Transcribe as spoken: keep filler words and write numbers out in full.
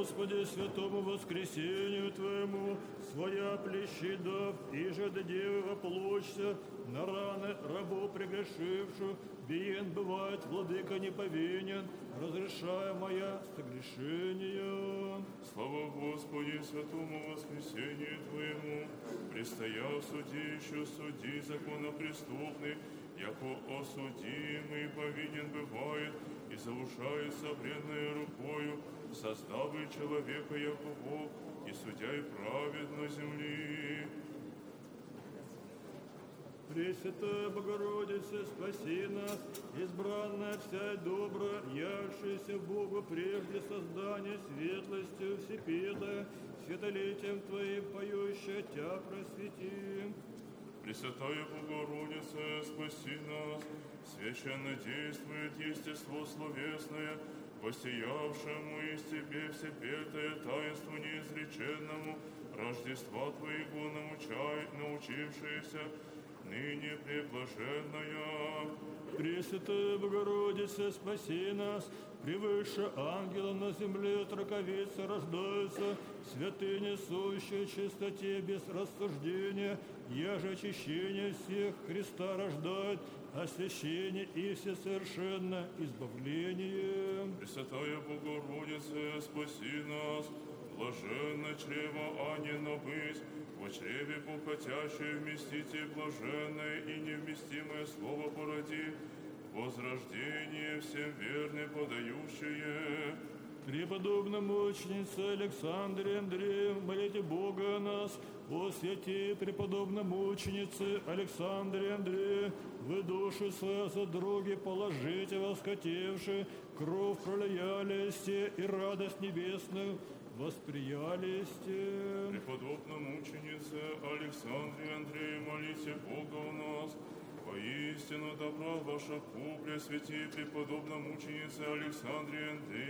Господи, святому воскресению Твоему, своя плещи дав, и же до девы воплочься, на раны рабу прегрешившу, биен бывает, владыка не повинен, разрешая моя согрешения. Слава Господи, святому воскресению Твоему, престоя судищу, суди законопреступный, яко осудимый повинен бывает, и заушается вредной рукою, создавый человека, яко Бог, и судя и праведно земли. Пресвятая Богородица, спаси нас, избранная вся и добра, явшаяся Богу прежде создания светлостью всепетая, светолетием Твоим поющая Тя просвети. Пресвятая Богородица, спаси нас, священно действует естество словесное, воссиявшему из Тебе всепетое таинству неизреченному, Рождества Твоего научай, научившееся, ныне преблаженная. Пресвятая Богородица, спаси нас, превыше ангела на земле траковица рождается, святыня сущая чистоте без рассуждения, яже очищение всех Христа рождает, освящение и всесовершенно избавление. Пресвятая Богородица, спаси нас, блаженно чрево Анино быть, во чреве похотящее вместите блаженное и невместимое слово породи, возрождение всем верне подающее. Преподобная мученица Александре Андреев, молите Бога о нас, о святе преподобной мученицы Александре Андреев, вы души свои за други положите воскотевши, кровь пролиялисте и радость небесную восприялисте. Преподобная мученица Александре Андреев, молите Бога о нас, воистину добра ваша пупля, святи преподобная мученица Александре Андреев,